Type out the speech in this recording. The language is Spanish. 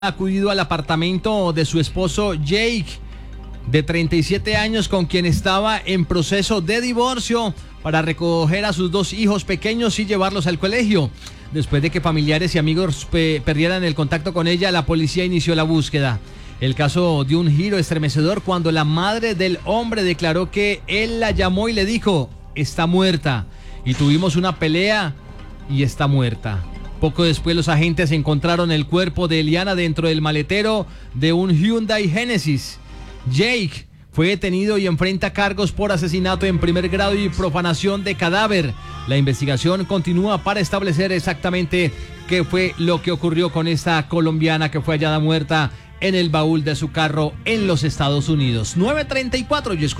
Ha acudido al apartamento de su esposo Jake, de 37 años, con quien estaba en proceso de divorcio, para recoger a sus dos hijos pequeños y llevarlos al colegio. Después de que familiares y amigos perdieran el contacto con ella, la policía inició la búsqueda. El caso dio un giro estremecedor cuando la madre del hombre declaró que él la llamó y le dijo: está muerta, y tuvimos una pelea y está muerta. Poco después, los agentes encontraron el cuerpo de Eliana dentro del maletero de un Hyundai Genesis. Jake fue detenido y enfrenta cargos por asesinato en primer grado y profanación de cadáver. La investigación continúa para establecer exactamente qué fue lo que ocurrió con esta colombiana que fue hallada muerta en el baúl de su carro en los Estados Unidos. 9:34.